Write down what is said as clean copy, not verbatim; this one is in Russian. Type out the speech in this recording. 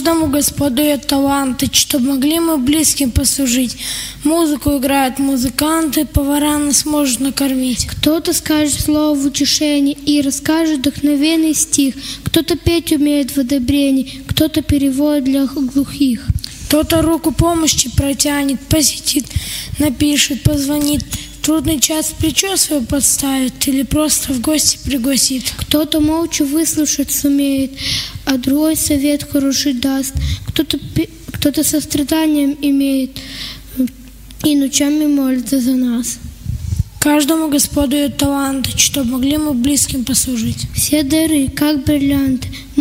Каждому Господь дает таланты, чтобы могли мы близким послужить. Музыку играют музыканты, повара нас может накормить. Кто-то скажет слово в утешении и расскажет вдохновенный стих. Кто-то петь умеет в одобрении, кто-то переводит для глухих. Кто-то руку помощи протянет, посетит, напишет, позвонит. В трудный час плечо свое подставит или просто в гости пригласит. Кто-то молча выслушать сумеет, а другой совет хороший даст. Кто-то состраданием имеет и ночами молится за нас. Каждому Господь дает таланты, чтобы могли мы близким послужить. Все дары, как бриллианты,